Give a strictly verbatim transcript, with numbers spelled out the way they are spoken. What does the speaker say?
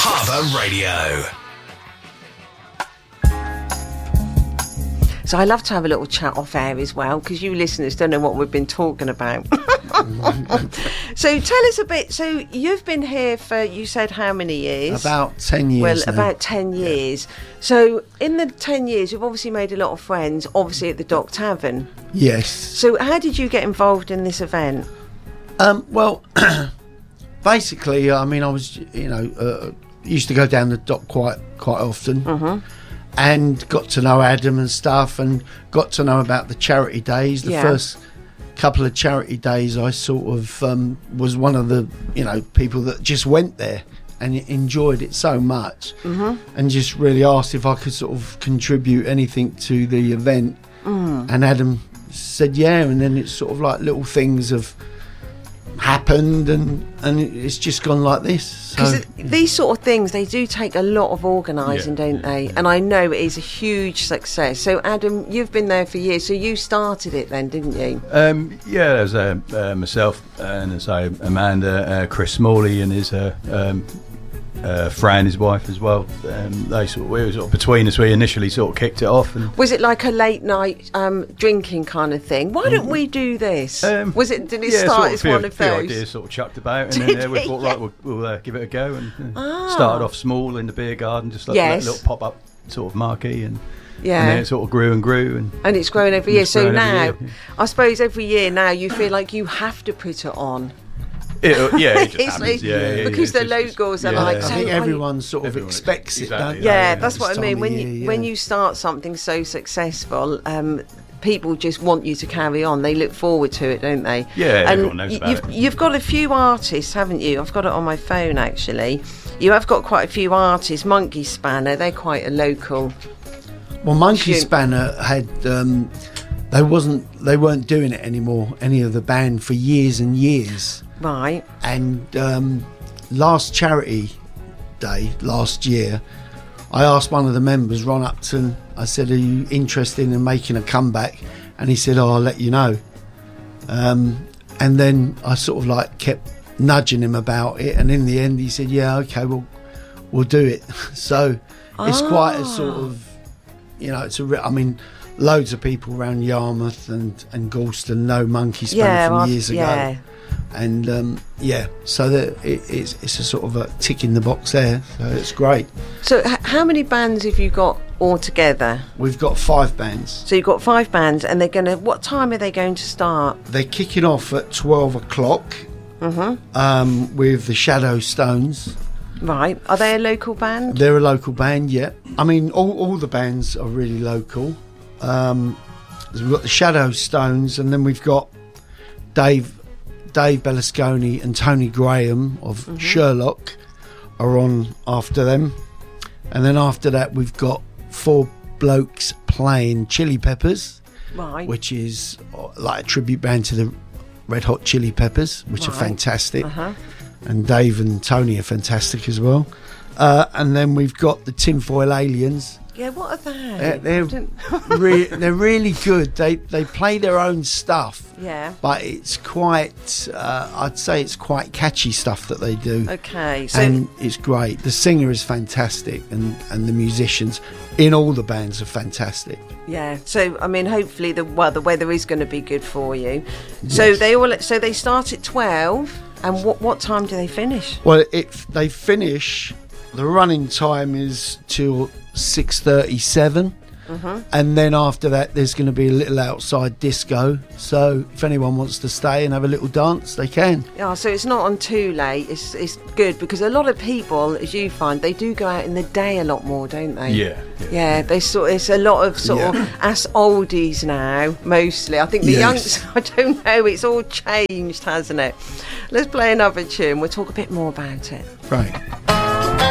Carver Radio. So I love to have a little chat off air as well, because you listeners don't know what we've been talking about. So tell us a bit. So you've been here for, you said how many years? About ten years. Well, now. about ten years. So in the ten years, you've obviously made a lot of friends, obviously at the Dock Tavern. Yes. So how did you get involved in this event? Um, well, basically, I mean, I was, you know, uh, used to go down the dock quite quite often. Mm-hmm. And got to know Adam and stuff, and got to know about the charity days. The Yeah. first couple of charity days, I sort of um, was one of the, you know, people that just went there and enjoyed it so much, Mm-hmm. and just really asked if I could sort of contribute anything to the event. Mm. And Adam said yeah, and then it's sort of like little things have happened, and and it's just gone like this. So Because these sort of things, they do take a lot of organising, Yeah. don't they? And I know it is a huge success. So Adam, you've been there for years, so you started it then, didn't you? Um, yeah, there's uh, uh, myself and there's uh, Amanda, uh, Chris Smalley and his uh, um, uh, Fran, his wife as well. Um, they sort of, we were sort of between us. We initially sort of kicked it off, and Was it like a late night um, drinking kind of thing? Why don't we do this? Um, Was it? Did it yeah, start sort of as few, one of few those? ideas sort of chucked about, and Did then uh, we it? thought, right, we'll, we'll uh, give it a go, and uh, Ah. started off small in the beer garden, just like Yes. a little pop-up sort of marquee, and, Yeah. and then it sort of grew and grew, and And it's grown every year. It's So grown now, every year, I suppose every year now you feel like you have to put it on. it, yeah, it just It's happens. like- yeah, yeah, yeah, because it's the just- logos are yeah, like I so think I- everyone sort of Everyone expects it, exactly, don't yeah. they? Yeah, yeah, that's what this I mean. time When of you year, when yeah. you start something so successful, um, people just want you to carry on. They look forward to it, don't they? Yeah, and everyone knows y- about you've, it. You've got a few artists, haven't you? I've got it on my phone actually. You have got quite a few artists. Monkey Spanner, they're quite a local. Well, Monkey Tune. Spanner had um, they wasn't they weren't doing it anymore. Any of the band for years and years. Right. And um, last charity day last year, I asked one of the members, Ron Upton. I said, "Are you interested in making a comeback?" And he said, "Oh, I'll let you know." Um, and then I sort of like kept nudging him about it, and in the end, he said, "Yeah, okay, we'll we'll do it." So it's quite a sort of, you know, it's a. re- I mean, loads of people around Yarmouth and and Galston know Monkey Spanner Yeah, from I've- years ago. yeah. And um, yeah, so that it, it's it's a sort of a tick in the box there. So it's great. So h- how many bands have you got all together? We've got five bands. So you've got five bands, and they're gonna. What time are they going to start? They're kicking off at twelve o'clock Mm-hmm. um, with the Shadow Stones. Right. Are they a local band? They're a local band, yeah. I mean, all all the bands are really local. Um, we've got the Shadow Stones, and then we've got Dave. Dave Bellasconi and Tony Graham of Mm-hmm. Sherlock are on after them, and then after that we've got four blokes playing Chili Peppers, Right. which is uh, like a tribute band to the Red Hot Chili Peppers, which are Right. fantastic, Uh-huh. and Dave and Tony are fantastic as well. Uh, and then we've got the Tinfoil Aliens. Yeah. What are they? They're, they're, I don't- re- they're really good. They they play their own stuff. Yeah. But it's quite, uh, I'd say it's quite catchy stuff that they do. Okay. So And it's great. The singer is fantastic, and, and the musicians in all the bands are fantastic. yeah. So I mean, hopefully the well, the weather is going to be good for you. So Yes. they all. So they start at twelve, and what what time do they finish? Well, if they finish, the running time is till six thirty-seven. Mm-hmm. And then after that, there's going to be a little outside disco. So if anyone wants to stay and have a little dance, they can. Yeah. So it's not on too late. It's it's good because a lot of people, as you find, they do go out in the day a lot more, don't they? yeah, yeah. Yeah, they sort. It's a lot of sort Yeah. of us oldies now, mostly. I think the Yes. youngs. I don't know. It's all changed, hasn't it? Let's play another tune. We'll talk a bit more about it. Right.